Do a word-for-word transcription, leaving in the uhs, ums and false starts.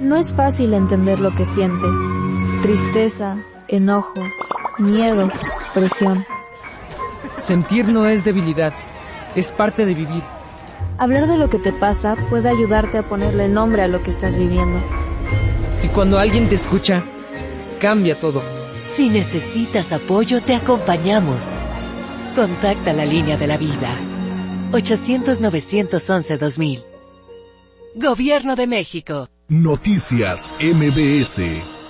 No es fácil entender lo que sientes. Tristeza, enojo, miedo, presión. Sentir no es debilidad, es parte de vivir. Hablar de lo que te pasa puede ayudarte a ponerle nombre a lo que estás viviendo. Y cuando alguien te escucha, cambia todo. Si necesitas apoyo, te acompañamos. Contacta la línea de la vida. ochocientos, novecientos once, dos mil. Gobierno de México. Noticias M B S.